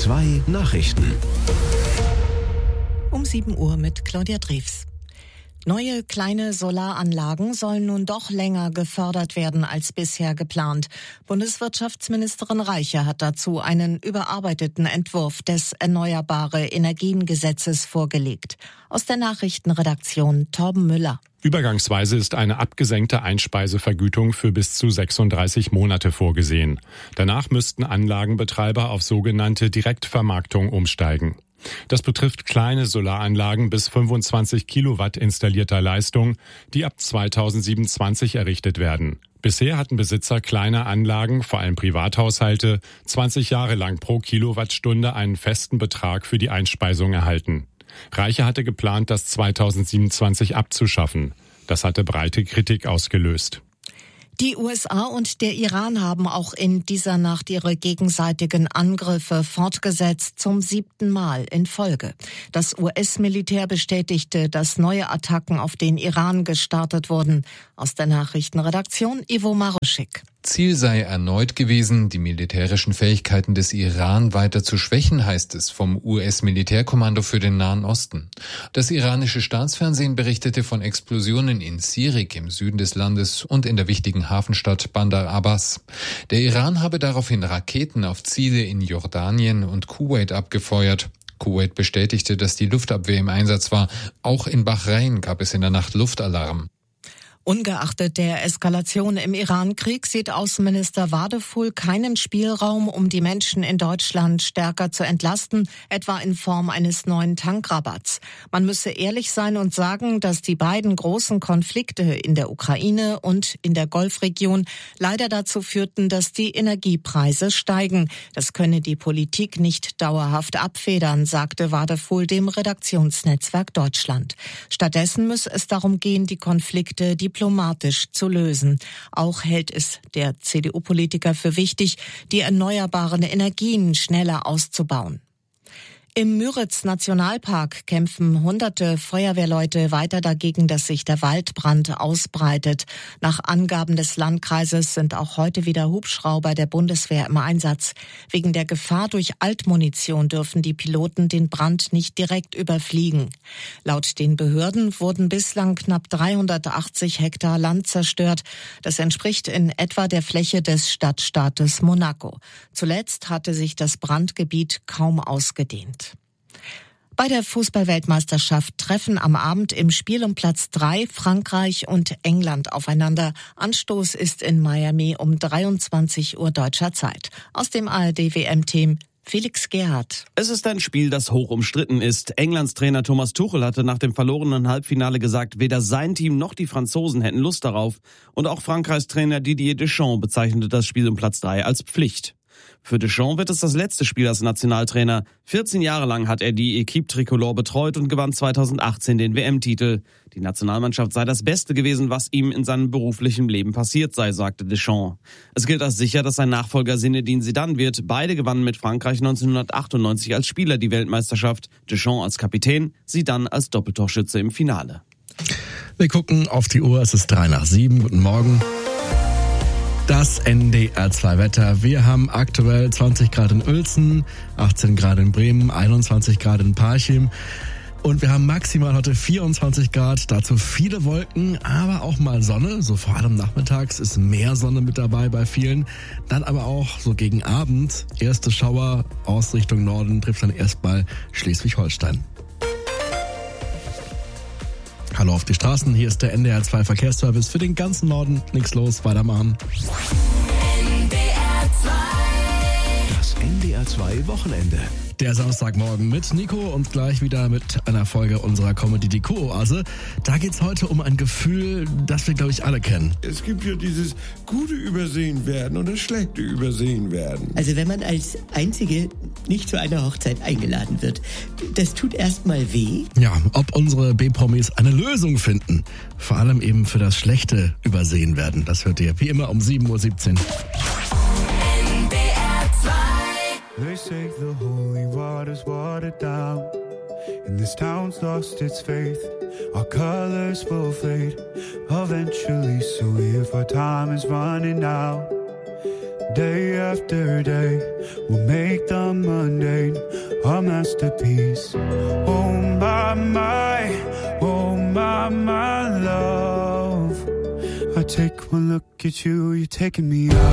2 Nachrichten. Um 7 Uhr mit Claudia Drews. Neue kleine Solaranlagen sollen nun doch länger gefördert werden als bisher geplant. Bundeswirtschaftsministerin Reiche hat dazu einen überarbeiteten Entwurf des Erneuerbare-Energien-Gesetzes vorgelegt. Aus der Nachrichtenredaktion Torben Müller. Übergangsweise ist eine abgesenkte Einspeisevergütung für bis zu 36 Monate vorgesehen. Danach müssten Anlagenbetreiber auf sogenannte Direktvermarktung umsteigen. Das betrifft kleine Solaranlagen bis 25 Kilowatt installierter Leistung, die ab 2027 errichtet werden. Bisher hatten Besitzer kleiner Anlagen, vor allem Privathaushalte, 20 Jahre lang pro Kilowattstunde einen festen Betrag für die Einspeisung erhalten. Reiche hatte geplant, das 2027 abzuschaffen. Das hatte breite Kritik ausgelöst. Die USA und der Iran haben auch in dieser Nacht ihre gegenseitigen Angriffe fortgesetzt, zum 7. Mal in Folge. Das US-Militär bestätigte, dass neue Attacken auf den Iran gestartet wurden. Aus der Nachrichtenredaktion Ivo Maruschik. Ziel sei erneut gewesen, die militärischen Fähigkeiten des Iran weiter zu schwächen, heißt es vom US-Militärkommando für den Nahen Osten. Das iranische Staatsfernsehen berichtete von Explosionen in Sirik im Süden des Landes und in der wichtigen Hafenstadt Bandar Abbas. Der Iran habe daraufhin Raketen auf Ziele in Jordanien und Kuwait abgefeuert. Kuwait bestätigte, dass die Luftabwehr im Einsatz war. Auch in Bahrain gab es in der Nacht Luftalarm. Ungeachtet der Eskalation im Iran-Krieg sieht Außenminister Wadefuhl keinen Spielraum, um die Menschen in Deutschland stärker zu entlasten, etwa in Form eines neuen Tankrabatts. Man müsse ehrlich sein und sagen, dass die beiden großen Konflikte in der Ukraine und in der Golfregion leider dazu führten, dass die Energiepreise steigen. Das könne die Politik nicht dauerhaft abfedern, sagte Wadefuhl dem Redaktionsnetzwerk Deutschland. Stattdessen müsse es darum gehen, die Konflikte diplomatisch zu lösen. Auch hält es der CDU-Politiker für wichtig, die erneuerbaren Energien schneller auszubauen. Im Müritz-Nationalpark kämpfen hunderte Feuerwehrleute weiter dagegen, dass sich der Waldbrand ausbreitet. Nach Angaben des Landkreises sind auch heute wieder Hubschrauber der Bundeswehr im Einsatz. Wegen der Gefahr durch Altmunition dürfen die Piloten den Brand nicht direkt überfliegen. Laut den Behörden wurden bislang knapp 380 Hektar Land zerstört. Das entspricht in etwa der Fläche des Stadtstaates Monaco. Zuletzt hatte sich das Brandgebiet kaum ausgedehnt. Bei der Fußball-Weltmeisterschaft treffen am Abend im Spiel um Platz 3 Frankreich und England aufeinander. Anstoß ist in Miami um 23 Uhr deutscher Zeit. Aus dem ARD-WM-Team Felix Gerhardt. Es ist ein Spiel, das hoch umstritten ist. Englands Trainer Thomas Tuchel hatte nach dem verlorenen Halbfinale gesagt, weder sein Team noch die Franzosen hätten Lust darauf. Und auch Frankreichs Trainer Didier Deschamps bezeichnete das Spiel um Platz 3 als Pflicht. Für Deschamps wird es das letzte Spiel als Nationaltrainer. 14 Jahre lang hat er die Équipe Tricolore betreut und gewann 2018 den WM-Titel. Die Nationalmannschaft sei das Beste gewesen, was ihm in seinem beruflichen Leben passiert sei, sagte Deschamps. Es gilt als sicher, dass sein Nachfolger Zinedine Zidane wird. Beide gewannen mit Frankreich 1998 als Spieler die Weltmeisterschaft. Deschamps als Kapitän, Zidane als Doppeltorschütze im Finale. Wir gucken auf die Uhr, es ist 6:03. Guten Morgen. Das NDR2 Wetter. Wir haben aktuell 20 Grad in Uelzen, 18 Grad in Bremen, 21 Grad in Parchim. Und wir haben maximal heute 24 Grad, dazu viele Wolken, aber auch mal Sonne. So vor allem nachmittags ist mehr Sonne mit dabei bei vielen. Dann aber auch so gegen Abend erste Schauer aus Richtung Norden, trifft dann erstmal Schleswig-Holstein. Hallo auf die Straßen, hier ist der NDR2 Verkehrsservice für den ganzen Norden. Nichts los, weitermachen. Das NDR2 Wochenende. Der Samstagmorgen mit Nico und gleich wieder mit einer Folge unserer Comedy Die Kuroase. Da geht's heute um ein Gefühl, das wir, glaube ich, alle kennen. Es gibt ja dieses gute Übersehen werden und das schlechte Übersehen werden. Also wenn man als Einzige nicht zu einer Hochzeit eingeladen wird, das tut erstmal weh. Ja, ob unsere B-Promis eine Lösung finden. Vor allem eben für das schlechte Übersehen werden. Das hört ihr wie immer um 7:17 Uhr. They say the holy water's watered down, and this town's lost its faith. Our colors will fade eventually, so if our time is running out, Day after day, we'll make the mundane a masterpiece. Oh my love. I take one look at you, you're taking me out.